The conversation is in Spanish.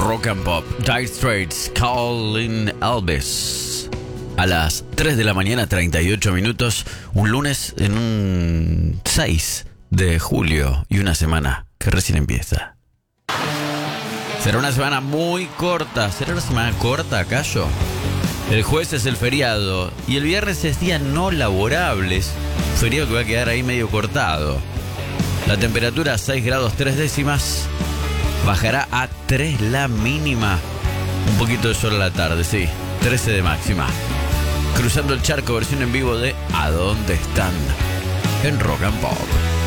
Rock and Pop. Dire Straits, Calling Elvis. A las 3 de la mañana, 38 minutos. Un lunes en un 6 de julio. Y una semana que recién empieza. Será una semana muy corta. ¿Será una semana corta, acaso? El jueves es el feriado. Y el viernes es día no laborable. Feriado que va a quedar ahí medio cortado. La temperatura 6 grados 3 décimas. Bajará a 3 la mínima. Un poquito de sol a la tarde, sí. 13 de máxima. Cruzando el charco, versión en vivo de ¿A dónde están? En Rock and Pop.